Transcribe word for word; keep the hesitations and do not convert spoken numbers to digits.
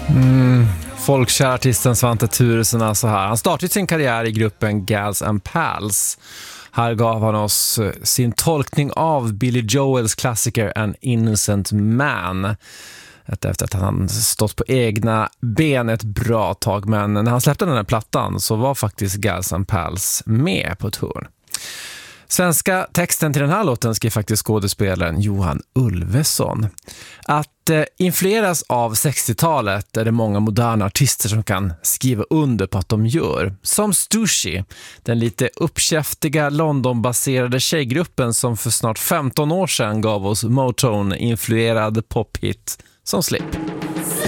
Mm, folkkär artisten Svante Thuresson alltså här. Han startade sin karriär i gruppen Gals and Pals. Här gav han oss sin tolkning av Billy Joels klassiker An Innocent Man. Efter att han stått på egna ben ett bra tag. Men när han släppte den här plattan så var faktiskt Gals and Pals med på touren. Svenska texten till den här låten skrev faktiskt skådespelaren Johan Ulveson. Att eh, influeras av sextiotalet är det många moderna artister som kan skriva under på att de gör. Som Stussy, den lite uppkäftiga London-baserade tjejgruppen som för snart femton år sedan gav oss Motown-influerad pophit som Slip.